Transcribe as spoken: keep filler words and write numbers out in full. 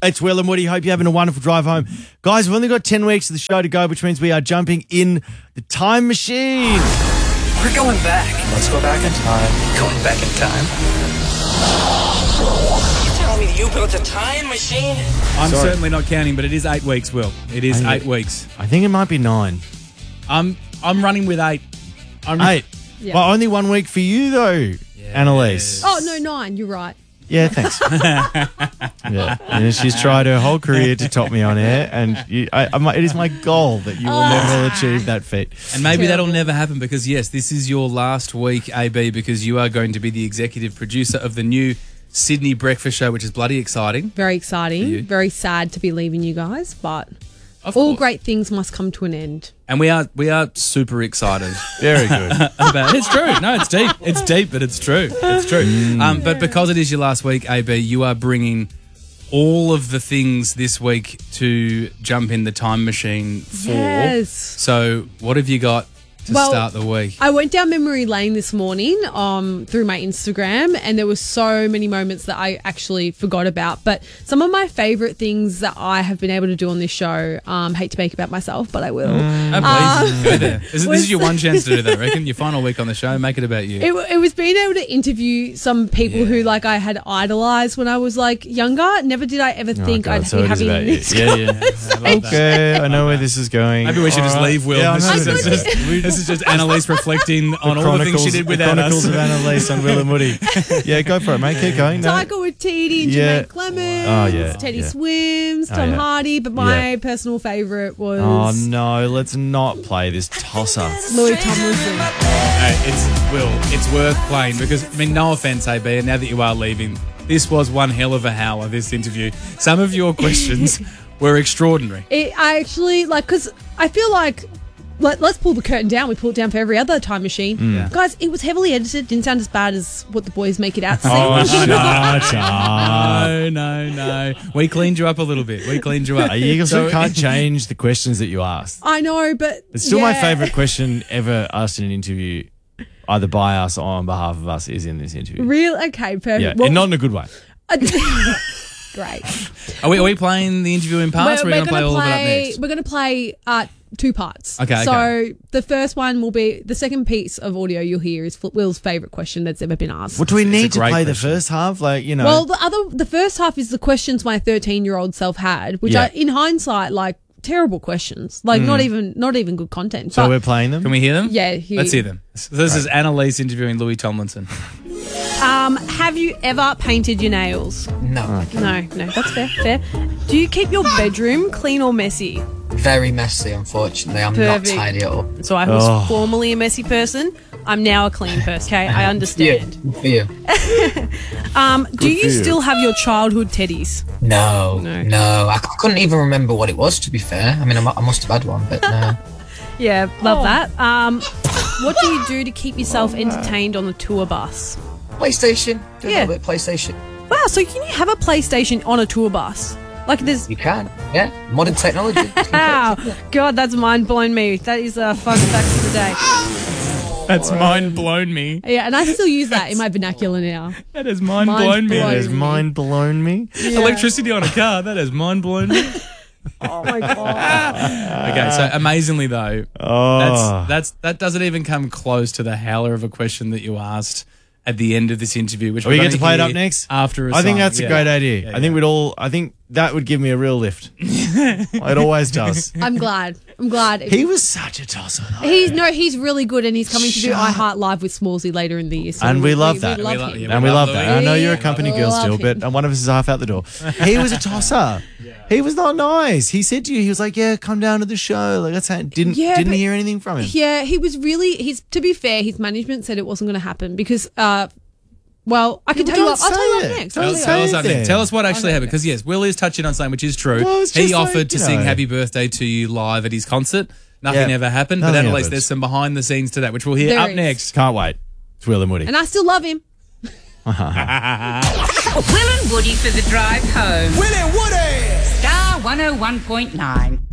It's Will and Woody. Hope you're having a wonderful drive home. Guys, we've only got ten weeks of the show to go, which means we are jumping in the time machine. We're going back. Let's go back in time. Going back in time. You tell me you built a time machine? I'm Sorry. certainly not counting, but it is eight weeks, Will. It is I eight think- weeks. I think it might be nine. I'm I'm running with eight. I'm Eight. Yeah. Well, only one week for you, though, Annalise. Oh, no, nine. You're right. Yeah, thanks. yeah, and she's tried her whole career to top me on air, and you, I, I, it is my goal that you will Oh. never achieve that feat. And maybe Terrible. that'll never happen because, yes, this is your last week, A B, because you are going to be the executive producer of the new Sydney Breakfast Show, which is bloody exciting. Very you. exciting. Very sad to be leaving you guys, but Of all course. great things must come to an end. And we are we are super excited Very good. about it. It's true. No, it's deep. It's deep, but it's true. It's true. Um, but because it is your last week, A B, you are bringing all of the things this week to jump in the time machine for. Yes. So what have you got to Well, start the week? I went down memory lane this morning um, through my Instagram, and there were so many moments that I actually forgot about. But some of my favourite things that I have been able to do on this show, um, hate to make about myself, but I will. Oh, please, go there. This, is- this was- is your one chance to do that, I reckon. Your final week on the show, make it about you. It, w- it was being able to interview some people who like I had idolised when I was like younger. Never did I ever think Oh, God, I'd so be it is having about you. this. Yeah, yeah. Okay, I know where this is going. Maybe we should just All right. leave Will. Yeah, I this, know. is, this, is just, this is just Annalise reflecting on all the things she did the without Chronicles us. of Annalise on Will and Woody. Yeah, go for it, mate. Keep going. No. Tiger with Teddy, Yeah. Jermaine Clemens, Oh, yeah, Teddy yeah. Swims, Oh, Tom yeah. Hardy, but my Yeah. personal favourite was Oh, no, let's not play this tosser. Louis Tomlinson. Hey, it's Will. It's worth playing because I mean, no offense, A B. And now that you are leaving, this was one hell of a howler. This interview. Some of your questions were extraordinary. It, I actually like because I feel like let, let's pull the curtain down. We pull it down for every other time machine, Yeah. guys. It was heavily edited. Didn't sound as bad as what the boys make it out to. Oh, seem. shut up. No, no, no. We cleaned you up a little bit. We cleaned you up. You also So- can't change the questions that you asked. I know, but It's still my yeah. favourite question ever asked in an interview, either by us or on behalf of us, is in this interview. Real okay, perfect. Yeah, Well, and not in a good way. great. Are we, are we playing the interview in parts or are we going to play all of it up next? We're going to play uh, two parts. Okay, So okay. the first one will be the second piece of audio you'll hear is Will's favourite question that's ever been asked. What do we It's a need to great play the question. first half? Like, you know. Well, the other, the first half is the questions my thirteen-year-old self had, which Yeah. are, in hindsight, like terrible questions, like not even, not even good content. so But- we're playing them? Can we hear them? Yeah, here- Let's hear them. So this is Annalise interviewing Louis Tomlinson. um, have you ever painted your nails? No. No, no, that's fair. Fair. Do you keep your bedroom clean or messy? Very messy, unfortunately. I'm Perfect. not tidy at all. So I was Oh. formerly a messy person. I'm now a clean person. Okay, I understand. You. For you. Um, do you for you. still have your childhood teddies? No. No. No. I c- couldn't even remember what it was, to be fair. I mean, I, mu- I must have had one, but no. Yeah, love that. Um, what do you do to keep yourself entertained on the tour bus? PlayStation. Do a Yeah. little bit of PlayStation. Wow, so can you have a PlayStation on a tour bus? Like there's. You can. Yeah. Modern technology. Wow, God, that's mind blown me. That is a fun fact of the day. That's mind blown me. Yeah, and I still use that in my vernacular now. That has mind, Mind blown me. blown. That has mind blown me. Electricity on a car, that has mind blown me. Oh my God. Okay, so amazingly though, Oh. that's that's that doesn't even come close to the howler of a question that you asked at the end of this interview. Which Are we we're get to gonna play it hear up next? After a I think song. that's a Yeah. great idea. Yeah, I yeah. think we'd all, I think that would give me a real lift. It always does. I'm glad. I'm glad. He was such a tosser, though. He's no, he's really good, and he's coming to do Shut I Heart Live with Smallsy later in the year. So And we love that. We love We love- him. yeah, And we love love that. Louis. I know you're a Yeah. company girl Love still, him. but one of us is half out the door. He was a tosser. He was not nice. He said to you, he was like, "Yeah, come down to the show." Like that's how, didn't Yeah, didn't but- hear anything from him. Yeah, he was really. He's to be fair, his management said it wasn't going to happen because. Uh, well, I can Yeah, tell you. well, What, I'll don't tell you say what it. next. Don't I'll Tell, tell tell you us what- up next. then. Tell us what actually happened, because yes, Will is touching on something which is true. Well, it's he just offered like, to you sing know. "Happy Birthday" to you live at his concert. Nothing Yeah. ever happened, but Nothing Annalise, ever. there's some behind the scenes to that, which we'll hear There up is. next. Can't wait. It's Will and Woody. And I still love him. Will and Woody for the drive home. Will and Woody! Star one oh one point nine.